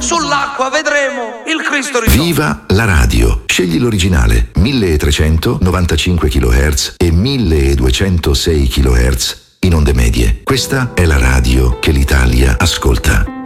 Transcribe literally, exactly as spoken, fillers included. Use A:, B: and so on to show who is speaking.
A: Sull'acqua vedremo il Cristo risorto.
B: Viva la radio! Scegli l'originale milletrecento novantacinque chilohertz e milleduecentosei chilohertz in onde medie. Questa è la radio che l'Italia ascolta.